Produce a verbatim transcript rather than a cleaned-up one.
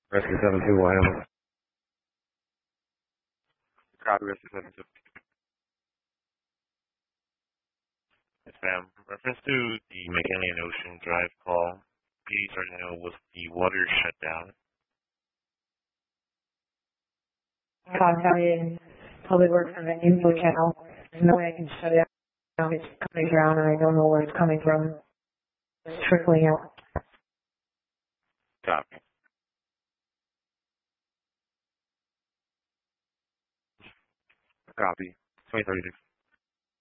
Rescue seven two will handle. Copy, Rescue seven two. Yes, ma'am. Reference to the McKinley Ocean Drive call, P D Sergeant Hill, was the water shut down? I'm having public works on an input channel. There's no way I can shut it down. It's coming down and I don't know where it's coming from. It's trickling out. Copy. Copy. twenty thirty-six.